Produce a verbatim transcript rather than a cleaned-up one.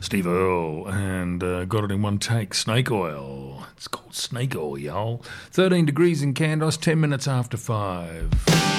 Steve Earle, and uh, got it in one take. Snake Oil. It's called Snake Oil, y'all. thirteen degrees in Candos, ten minutes after five.